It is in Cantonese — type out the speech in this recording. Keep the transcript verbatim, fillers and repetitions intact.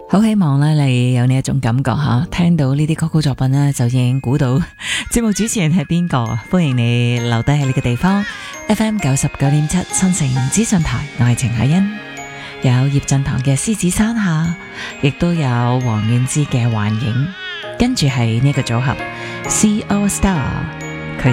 好希望咧，你有呢一種感覺吓，聽到呢啲歌曲作品咧，就已經估到節目主持人係邊個。歡迎你留低喺呢個地方 F M 九十九點七新城資訊台，我係程海欣。有葉振棠嘅獅子山下，亦都有黃遠之嘅幻影，跟住係呢個組合 See Our Star。